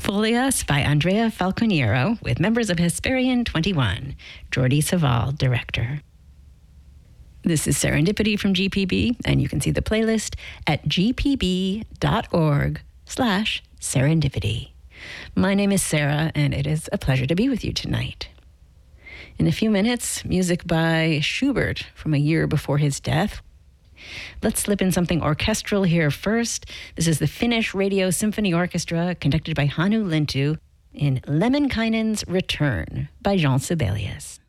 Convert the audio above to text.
Folias by Andrea Falconiero with members of Hesperian 21, Jordi Savall, director. This is Serendipity from GPB, and you can see the playlist at gpb.org/serendipity. My name is Sarah, and it is a pleasure to be with you tonight. In a few minutes, music by Schubert from a year before his death. Let's slip in something orchestral here first. This is the Finnish Radio Symphony Orchestra, conducted by Hannu Lintu, in Lemminkainen's Return by Jean Sibelius.